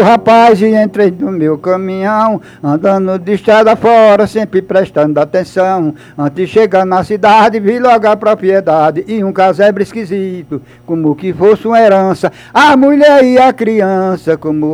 O rapaz entrei no meu caminhão, andando de estrada fora, sempre prestando atenção. Antes de chegar na cidade, vi logo a propriedade e um casebre esquisito, como que fosse uma herança. A mulher e a criança, como